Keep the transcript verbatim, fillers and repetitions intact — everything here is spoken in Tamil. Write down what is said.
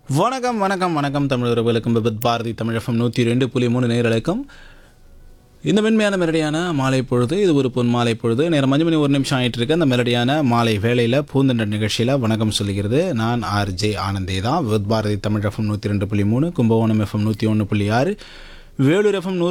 வணக்கம் வணக்கம் வணக்கம் தமிழர்களுக்கும் விபத் பாரதி தமிழ் எஃப்எம் நூற்றி ரெண்டு புள்ளி மூணு நேரலுக்கும் இந்த மென்மையான மெலடியான மாலை பொழுது இது ஒரு பொன் மாலை பொழுது நேரம் அஞ்சு மணி ஒரு நிமிஷம் ஆகிட்டு இருக்கு. அந்த மெலடியான மாலை வேளையில் பூந்தண்ட நிகழ்ச்சியில் வணக்கம் சொல்லுகிறது நான் ஆர்ஜே ஆனந்தே தான். விபத் பாரதி தமிழ் எஃப்எம் நூற்றி ரெண்டு புள்ளி மூணு கும்பகோணம் எஃப்எம் நூற்றி ஒன்று புள்ளி ஆறு வேலூர் எஃப்எம் நூறு